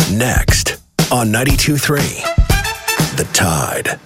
Next on 92.3, The Tide.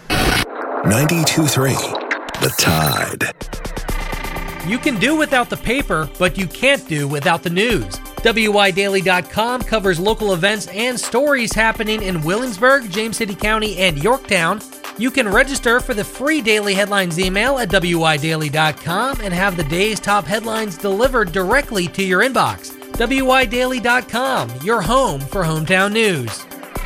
92.3, The Tide. You can do without the paper, but you can't do without the news. WYDaily.com covers local events and stories happening in Williamsburg, James City County, and Yorktown. You can register for the free Daily Headlines email at WYDaily.com and have the day's top headlines delivered directly to your inbox. WYDaily.com, your home for hometown news.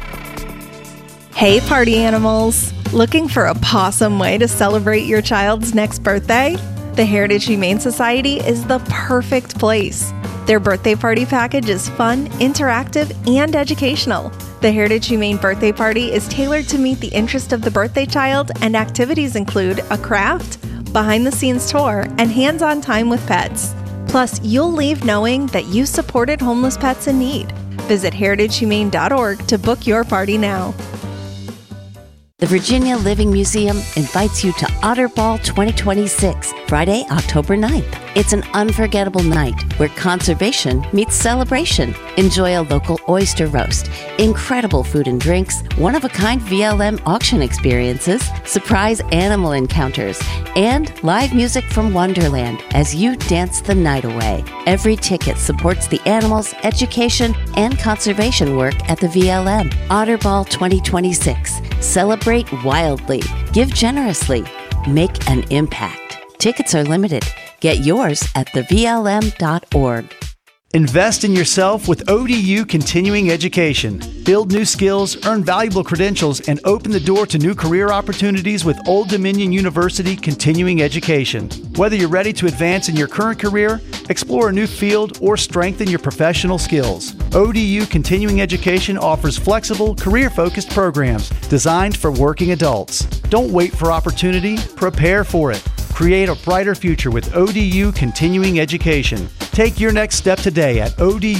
Hey, party animals! Looking for a pawsome way to celebrate your child's next birthday? The Heritage Humane Society is the perfect place. Their birthday party package is fun, interactive, and educational. The Heritage Humane Birthday Party is tailored to meet the interest of the birthday child, and activities include a craft, behind-the-scenes tour, and hands-on time with pets. Plus, you'll leave knowing that you supported homeless pets in need. Visit heritagehumane.org to book your party now. The Virginia Living Museum invites you to Otter Ball 2026, Friday, October 9th. It's an unforgettable night where conservation meets celebration. Enjoy a local oyster roast, incredible food and drinks, one-of-a-kind VLM auction experiences, surprise animal encounters, and live music from Wonderland as you dance the night away. Every ticket supports the animals, education, and conservation work at the VLM. Otter Ball 2026. Celebrate wildly. Give generously. Make an impact. Tickets are limited. Get yours at thevlm.org. Invest in yourself with ODU Continuing Education. Build new skills, earn valuable credentials, and open the door to new career opportunities with Old Dominion University Continuing Education. Whether you're ready to advance in your current career, explore a new field, or strengthen your professional skills, ODU Continuing Education offers flexible, career-focused programs designed for working adults. Don't wait for opportunity, prepare for it. Create a brighter future with ODU Continuing Education. Take your next step today at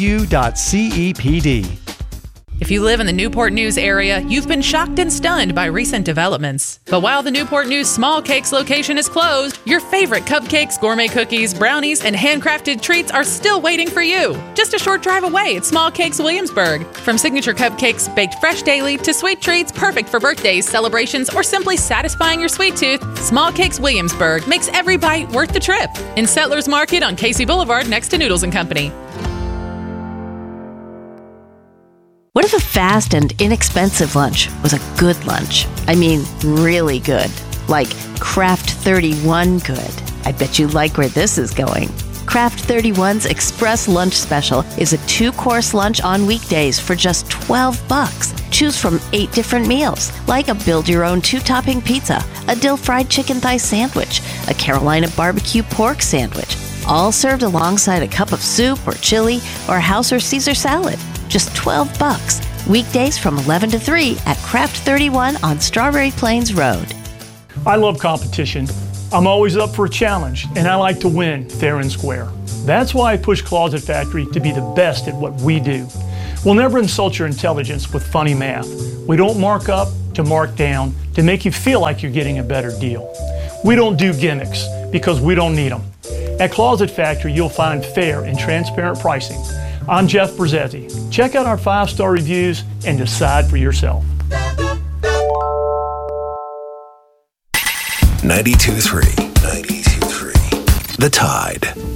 odu.cepd. If you live in the Newport News area, you've been shocked and stunned by recent developments. But while the Newport News Small Cakes location is closed, your favorite cupcakes, gourmet cookies, brownies, and handcrafted treats are still waiting for you. Just a short drive away at Small Cakes Williamsburg. From signature cupcakes baked fresh daily to sweet treats perfect for birthdays, celebrations, or simply satisfying your sweet tooth, Small Cakes Williamsburg makes every bite worth the trip. In Settlers Market on Casey Boulevard next to Noodles & Company. What if a fast and inexpensive lunch was a good lunch? I mean, really good. Like Kraft 31 good. I bet you like where this is going. Kraft 31's Express Lunch Special is a 2-course lunch on weekdays for just $12. Choose from 8 different meals, like a build-your-own 2-topping pizza, a dill fried chicken thigh sandwich, a Carolina barbecue pork sandwich, all served alongside a cup of soup or chili or house or Caesar salad. Just $12. Weekdays from 11 to 3 at Kraft 31 on Strawberry Plains Road. I love competition. I'm always up for a challenge, and I like to win fair and square. That's why I push Closet Factory to be the best at what we do. We'll never insult your intelligence with funny math. We don't mark up to mark down to make you feel like you're getting a better deal. We don't do gimmicks because we don't need them. At Closet Factory, you'll find fair and transparent pricing. I'm Jeff Brzezzi. Check out our 5-star reviews and decide for yourself. 92.3. The Tide.